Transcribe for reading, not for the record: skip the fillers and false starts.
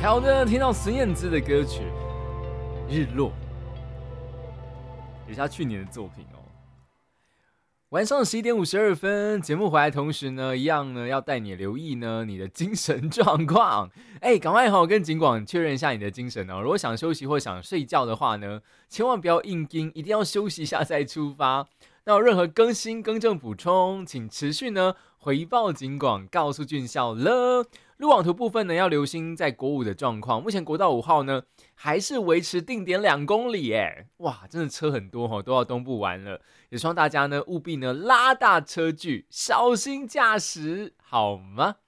好的，听到孙燕姿的歌曲《日落》，也是她去年的作品哦。晚上11:52，节目回来的同时呢，一样呢要带你留意呢你的精神状况。赶快跟警广确认一下你的精神哦。如果想休息或想睡觉的话呢，千万不要硬盯，一定要休息一下再出发。那有任何更新、更正、补充，请持续呢回报警广，告诉俊孝了。路网图部分呢，要留心在国五的状况。目前国道5号呢，还是维持定点2公里，哇，真的车很多都要东部完了。也希望大家呢务必呢拉大车距，小心驾驶，好吗？